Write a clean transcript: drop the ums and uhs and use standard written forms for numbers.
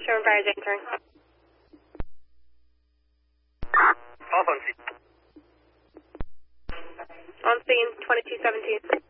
Sherman Fires answering. Off on scene. On scene, 2217.